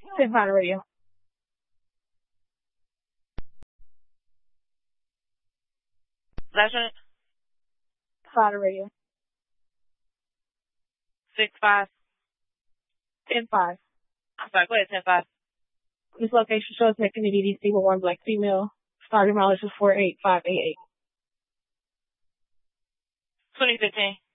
10 5 radio. Last unit. 5 radio. 6-5. 10 5. I'm sorry, go ahead, 10-5. This location shows connecting to DDC with one black female. Starting mileage is 48588. 2015.